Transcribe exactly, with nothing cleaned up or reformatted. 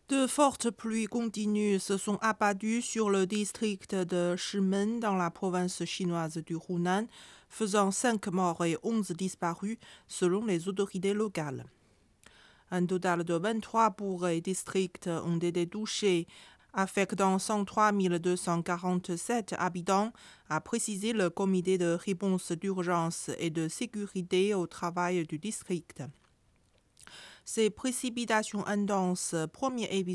De fortes pluies continues se sont abattues sur le district de Shimen dans la province chinoise du Hunan, faisant cinq morts et onze disparus selon les autorités locales. Un total de vingt-trois bourgs et districts ont été touchés, affectant cent trois mille deux cent quarante-sept habitants, a précisé le comité de réponse d'urgence et de sécurité au travail du district. Ces précipitations intenses, premier épisode